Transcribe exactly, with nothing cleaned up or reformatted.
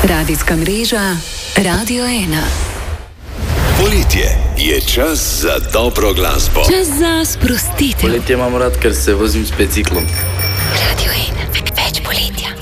Radijska mreža Radio ena. Poletje je čas za dobro glasbo. Čas za sprostitev. Poletje imam rad, ker se vozim s biciklom. Radio ena. Več poletja.